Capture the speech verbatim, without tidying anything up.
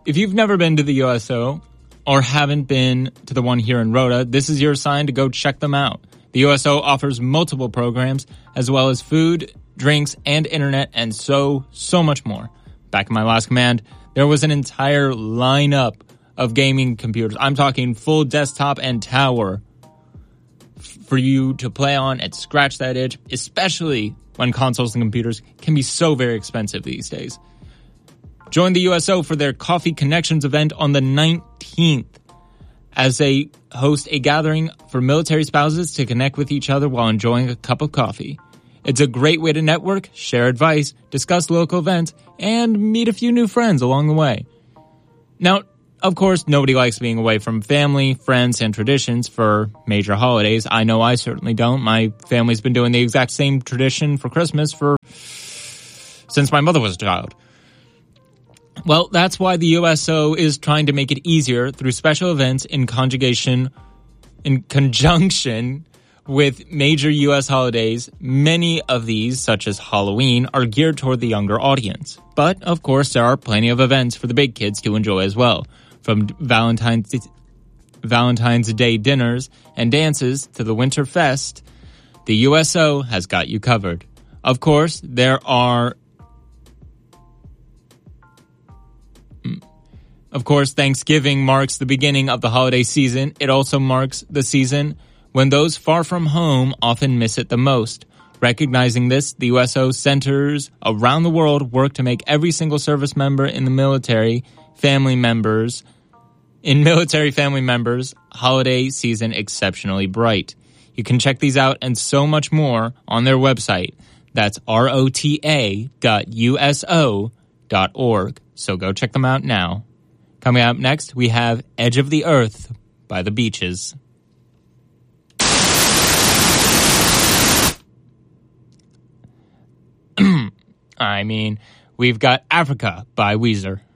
If you've never been to the U S O or haven't been to the one here in Rhoda, this is your sign to go check them out. The U S O offers multiple programs, as well as food, drinks, and internet, and so, so much more. Back in my last command, there was an entire lineup of gaming computers. I'm talking full desktop and tower for you to play on and scratch that itch, especially when consoles and computers can be so very expensive these days. Join the U S O for their Coffee Connections event on the nineteenth as they host a gathering for military spouses to connect with each other while enjoying a cup of coffee. It's a great way to network, share advice, discuss local events, and meet a few new friends along the way. Now, of course, nobody likes being away from family, friends, and traditions for major holidays. I know I certainly don't. My family's been doing the exact same tradition for Christmas for since my mother was a child. Well, that's why the U S O is trying to make it easier through special events in conjugation, in conjunction with major U S holidays. Many of these, such as Halloween, are geared toward the younger audience. But, of course, there are plenty of events for the big kids to enjoy as well. From Valentine's, Valentine's Day dinners and dances to the Winter Fest, the U S O has got you covered. Of course, there are... Of course, Thanksgiving marks the beginning of the holiday season. It also marks the season when those far from home often miss it the most. Recognizing this, the U S O centers around the world work to make every single service member in the military family members in military family members holiday season exceptionally bright. You can check these out and so much more on their website. That's R O T A dot U S O dot org. So go check them out now. Coming up next, we have Edge of the Earth by the Beaches. I mean, we've got Africa by Weezer.